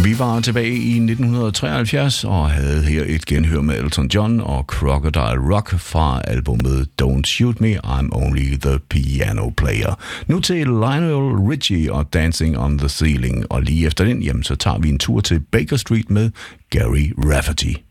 Vi var tilbage i 1973 og havde her et genhør med Elton John og Crocodile Rock fra albumet Don't Shoot Me, I'm Only the Piano Player. Nu til Lionel Richie og Dancing on the Ceiling, og lige efter den, jamen, så tager vi en tur til Baker Street med Gary Rafferty.